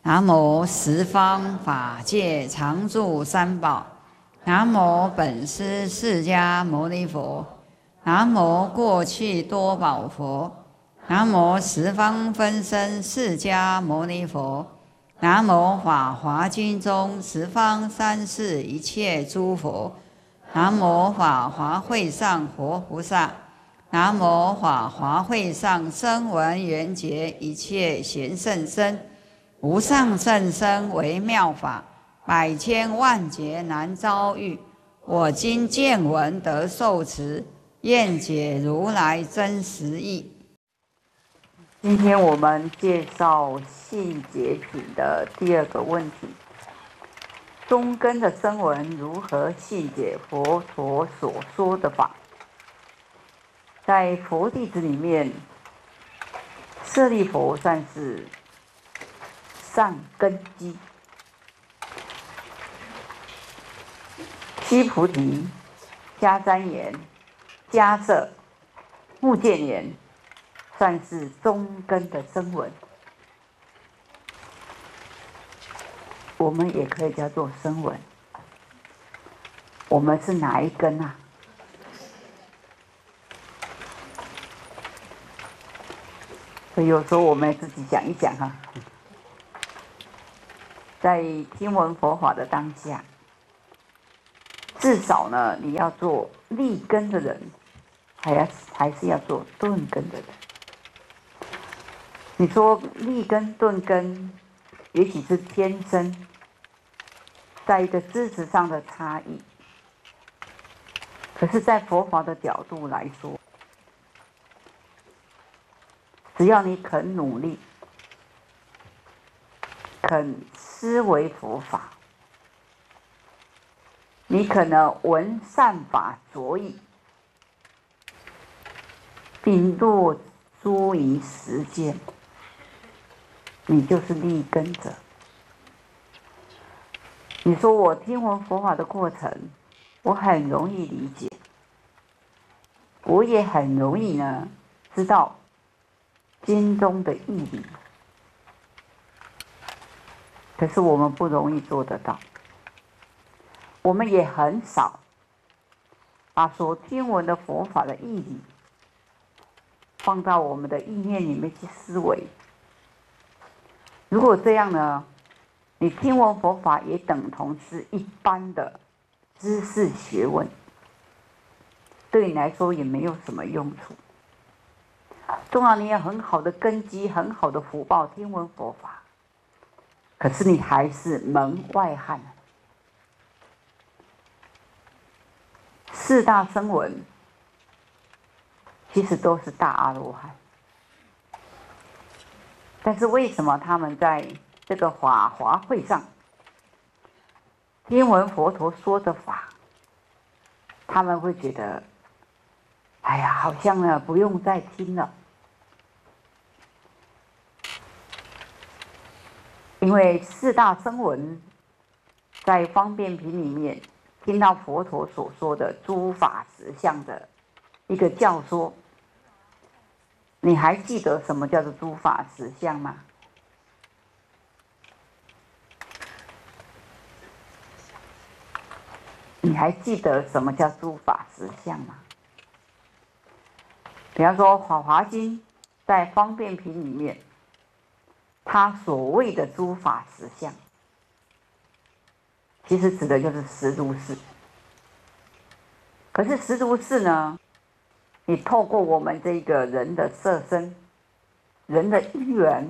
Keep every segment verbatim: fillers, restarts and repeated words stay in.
南无十方法界常住三宝。南无本师释迦牟尼佛。南无过去多宝佛。南无十方分身释迦牟尼佛。南无法华经中十方三世一切诸佛。南无法华会上活菩萨。南无法华会上声闻缘觉一切贤圣僧。无上甚深微妙法，百千万劫难遭遇。我今见闻得受持，愿解如来真实义。 今天我们介绍信解品的第二个问题：中根的声闻如何信解佛陀所说的法？在佛弟子里面，舍利弗算是上根基，须菩提、迦旃延、迦叶、目犍连算是中根的声闻，我们也可以叫做声闻。我们是哪一根啊？所以有时候我们自己想一想哈、啊，在听闻佛法的当下，至少呢，你要做立根的人，还要还是要做顿根的人。你说立根顿根，也许是天生在一个知识上的差异，可是，在佛法的角度来说，只要你肯努力，肯思维佛法，你可能闻善法着意，并落诸于实践，你就是立根者。你说我听闻佛法的过程，我很容易理解，我也很容易呢知道经中的义理，可是我们不容易做得到，我们也很少把所听闻的佛法的义理放到我们的意念里面去思维。如果这样呢，你听闻佛法也等同是一般的知识学问，对你来说也没有什么用处。纵然你有很好的根基、很好的福报，听闻佛法，可是你还是门外汉。四大声闻其实都是大阿罗汉，但是为什么他们在这个法华会上听闻佛陀说的法，他们会觉得，哎呀，好像呢不用再听了？因为四大声闻在方便品里面听到佛陀所说的诸法实相的一个教说，你还记得什么叫做诸法实相吗？你还记得什么叫诸法实相吗？比方说《法华经》在方便品里面，它所谓的诸法实相，其实指的就是十如是。可是十如是呢，你透过我们这个人的色身、人的因缘，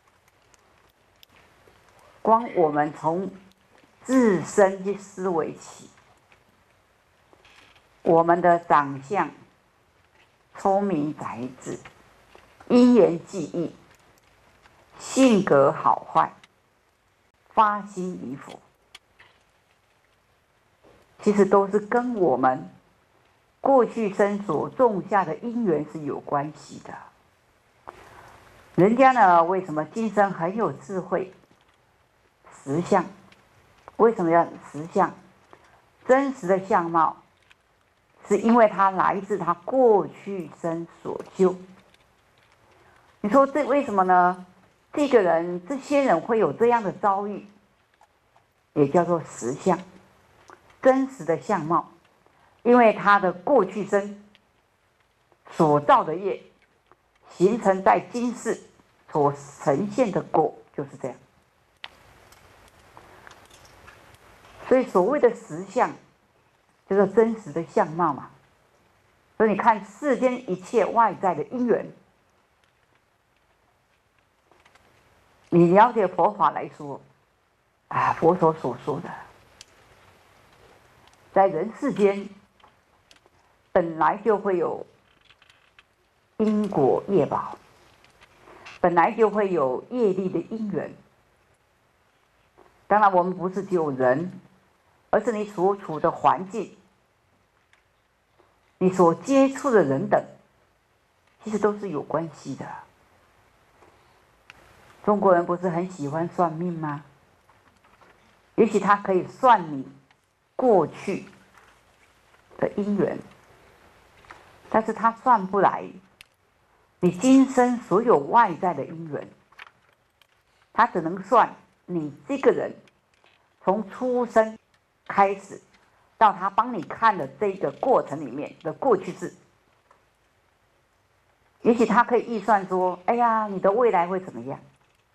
光我们从自身去思维起，我们的长相、聪明才智、因缘际遇、性格好坏、发心与否，其实都是跟我们过去生所种下的因缘是有关系的。人家呢，为什么今生很有智慧？实相，为什么要实相？真实的相貌，是因为它来自他过去生所修。你说这为什么呢？ 这个人、这些人会有这样的遭遇，也叫做实相，真实的相貌，因为他的过去生所造的业，形成在今世所呈现的果，就是这样。所以所谓的实相，叫做真实的相貌嘛。所以你看世间一切外在的因缘，你了解佛法来说，啊，佛陀所说的，在人世间本来就会有因果业报，本来就会有业力的因缘。当然，我们不是只有人，而是你所处的环境，你所接触的人等，其实都是有关系的。中国人不是很喜欢算命吗？也许他可以算你过去的因缘，但是他算不来你今生所有外在的因缘，他只能算你这个人从出生开始到他帮你看的这个过程里面的过去式。也许他可以预算说，哎呀，你的未来会怎么样？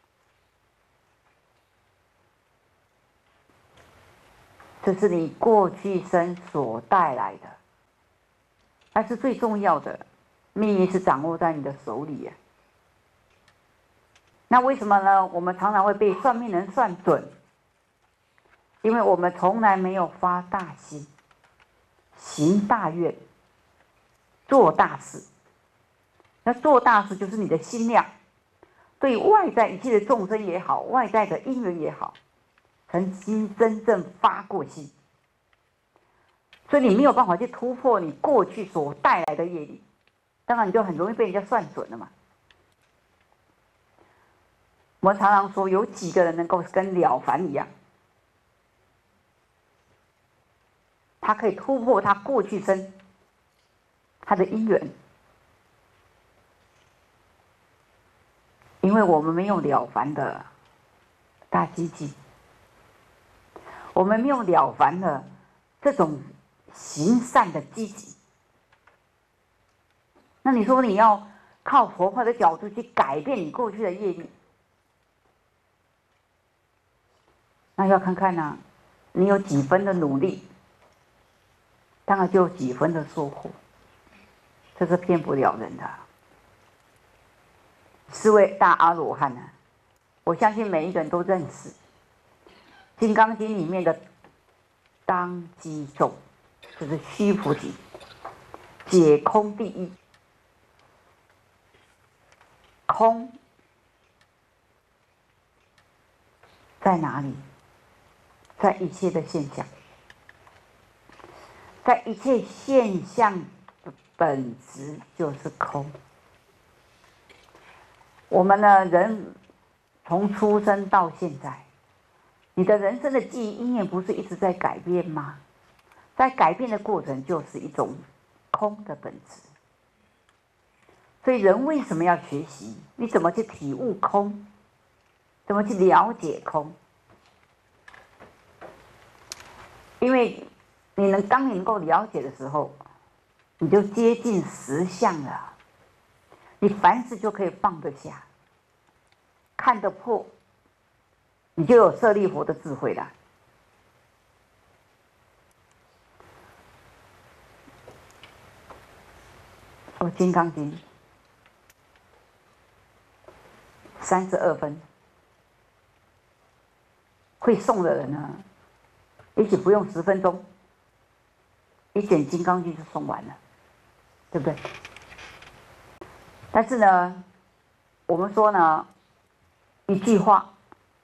这是你过去生所带来的，但是最重要的，命运是掌握在你的手里呀。那为什么呢？我们常常会被算命人算准，因为我们从来没有发大心、行大愿、做大事。那做大事就是你的心量，对外在一切的众生也好，外在的因缘也好，曾经真正发过心，所以你没有办法去突破你过去所带来的业力，当然你就很容易被人家算准了嘛。我们常常说，有几个人能够跟了凡一样，他可以突破他过去生他的因缘，因为我们没有了凡的大积极，我们没有了凡的这种行善的积极。那你说你要靠佛法的角度去改变你过去的业力，那要看看呢、啊，你有几分的努力，当然就有几分的收获，这是骗不了人的。四位大阿罗汉呢、啊，我相信每一个人都认识《金刚经》里面的当机咒，就是须菩提解空第一。空在哪里？在一切的现象，在一切现象的本质就是空。我们呢，人从出生到现在，你的人生的记忆因缘不是一直在改变吗？在改变的过程就是一种空的本质。所以人为什么要学习？你怎么去体悟空？怎么去了解空？因为你能当你能够了解的时候，你就接近实相了。你凡事就可以放得下，看得破，你就有舍利佛的智慧了。哦，《金刚经》三十二分，会诵的人呢，也许不用十分钟，一卷《金刚经》就诵完了，对不对？但是呢，我们说呢，一句话，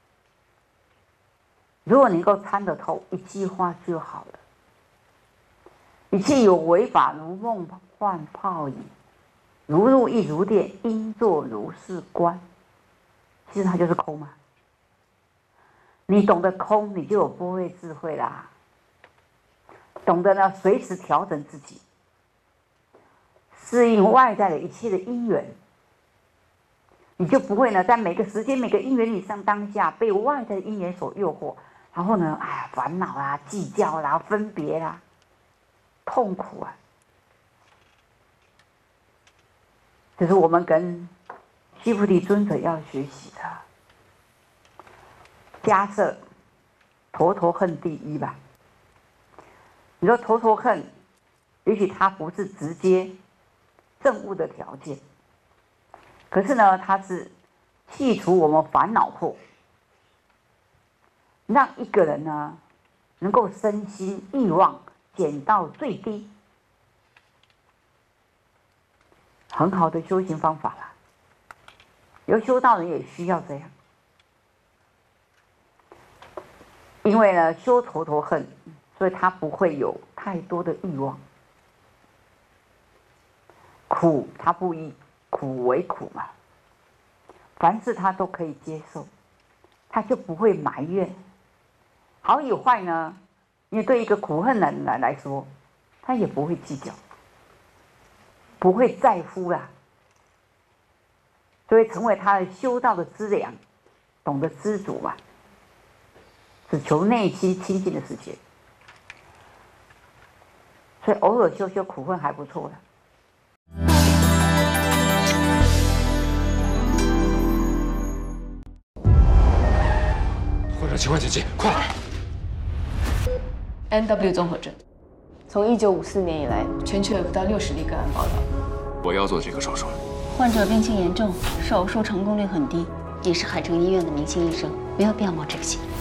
如果能够参得透，一句话就好了。一切有为法，如梦幻泡影，如露亦如电，应作如是观。其实它就是空嘛。你懂得空，你就有般若智慧啦。懂得呢，随时调整自己，适应外在的一切的因缘， 你就不会呢，在每个时间、每个因缘里上当下被外在的因缘所诱惑，然后呢，哎呀，烦恼啦、计较啦、分别啦、痛苦啊。这是我们跟须菩提尊者要学习的。假设头头恨第一吧，你说头头恨，也许它不是直接证悟的条件，可是呢，它是去除我们烦恼惑，让一个人呢能够身心欲望减到最低，很好的修行方法啦。有修道人也需要这样，因为呢，修头头恨，所以他不会有太多的欲望。苦他不以苦为苦嘛，凡事他都可以接受，他就不会埋怨。好与坏呢，因为对一个苦恨的人来来说，他也不会计较，不会在乎啦，就会成为他的修道的资粮，懂得知足嘛，只求内心清净的世界。所以偶尔修修苦恨还不错的。 患者情况紧急，快 ！N W 综合症，从一九五四年以来，全球有不到六十例个案报道。 我要做这个手术。 患者病情严重，手术成功率很低，你是海城医院的明星医生，没有必要冒这个险。